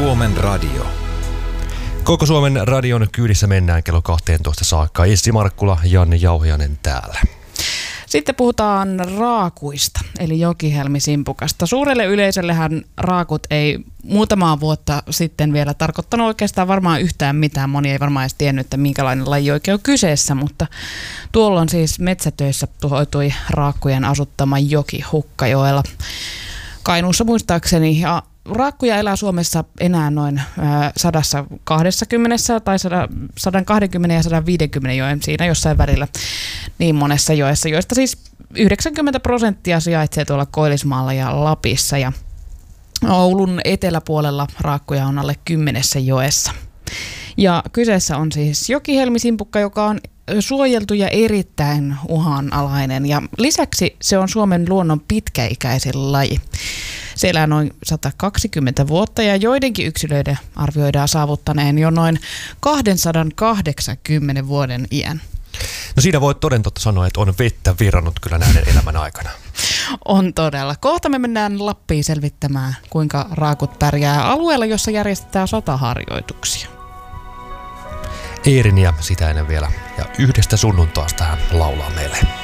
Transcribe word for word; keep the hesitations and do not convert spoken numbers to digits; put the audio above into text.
Suomen radio. Koko Suomen radion kyydissä mennään kello kaksitoista saakka. Essi Markkula, Janne Jauhiainen täällä. Sitten puhutaan raakuista, eli jokihelmisimpukasta. Suurelle yleisöllehän raakut ei muutamaa vuotta sitten vielä tarkoittanut oikeastaan varmaan yhtään mitään. Moni ei varmaan edes tiennyt, että minkälainen laji oikein on kyseessä, mutta tuolloin siis metsätöissä tuhoitui raakkujen asuttama joki Hukkajoella Kainuussa muistaakseni. Ja raakkuja elää Suomessa enää noin sata kaksikymmentä tai sata kaksikymmentä ja sata viisikymmentä joen siinä jossain välillä niin monessa joessa, joista siis yhdeksänkymmentä prosenttia sijaitsee tuolla Koillismaalla ja Lapissa ja Oulun eteläpuolella raakkuja on alle kymmenessä joessa. Ja kyseessä on siis jokihelmisimpukka, joka on suojeltu ja erittäin uhanalainen ja lisäksi se on Suomen luonnon pitkäikäisin laji. Se elää noin sata kaksikymmentä vuotta ja joidenkin yksilöiden arvioidaan saavuttaneen jo noin kaksisataakahdeksankymmentä vuoden iän. No siinä voi toden totta sanoa, että on vettä virrannut kyllä näiden elämän aikana. On todella. Kohta me mennään Lappiin selvittämään, kuinka raakut pärjää alueella, jossa järjestetään sotaharjoituksia. Eeriniä sitä ennen vielä ja yhdestä sunnuntaasta hän laulaa meille.